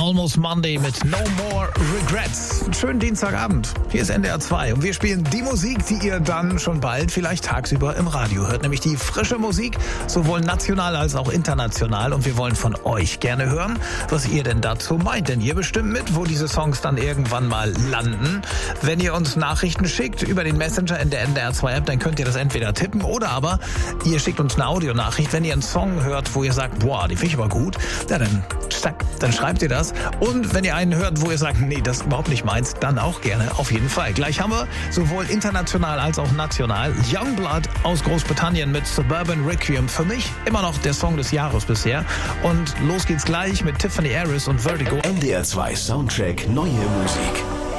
Almost Monday mit No More Regrets. Schönen Dienstagabend. Hier ist NDR 2 und wir spielen die Musik, die ihr dann schon bald vielleicht tagsüber im Radio hört. Nämlich die frische Musik, sowohl national als auch international. Und wir wollen von euch gerne hören, was ihr denn dazu meint. Denn ihr bestimmt mit, wo diese Songs dann irgendwann mal landen. Wenn ihr uns Nachrichten schickt über den Messenger in der NDR 2 App, dann könnt ihr das entweder tippen oder aber ihr schickt uns eine Audionachricht. Wenn ihr einen Song hört, wo ihr sagt, boah, die finde ich aber gut, ja, dann schreibt ihr das. Und wenn ihr einen hört, wo ihr sagt, nee, das ist überhaupt nicht meins, dann auch gerne, auf jeden Fall. Gleich haben wir sowohl international als auch national Youngblood aus Großbritannien mit Suburban Requiem. Für mich immer noch der Song des Jahres bisher. Und los geht's gleich mit Tiffany Harris und Vertigo. NDR 2 Soundtrack Neue Musik.